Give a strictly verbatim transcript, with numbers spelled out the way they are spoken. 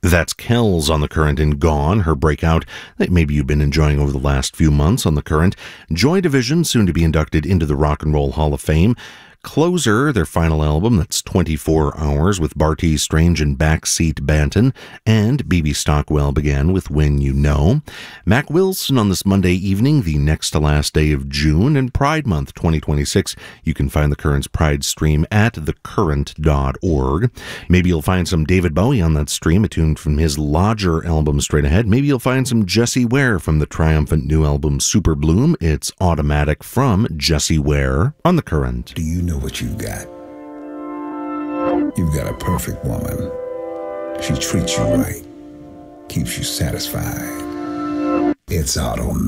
That's Kells on The Current and Gone, her breakout that maybe you've been enjoying over the last few months on The Current. Joy Division, soon to be inducted into the Rock and Roll Hall of Fame. Closer, their final album, that's twenty-four hours, with Bartees Strange and Backseat Banton, and B B Stockwell began with When You Know. Mac Wilson on this Monday evening, the next to last day of June, and Pride Month twenty twenty-six. You can find The Current's Pride stream at the current dot org. Maybe you'll find some David Bowie on that stream, a tune from his Lodger album straight ahead. Maybe you'll find some Jessie Ware from the triumphant new album Super Bloom. It's Automatic from Jessie Ware on The Current. Do you know what you've got? You've got a perfect woman. She treats you right, keeps you satisfied. It's automatic.